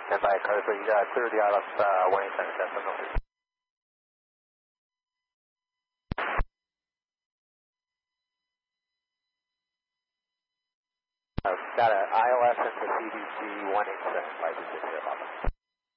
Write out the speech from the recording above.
Stand by, car, so clear the ILS 187 7. Got an ILS into CDG 187 by 26 here, Papa.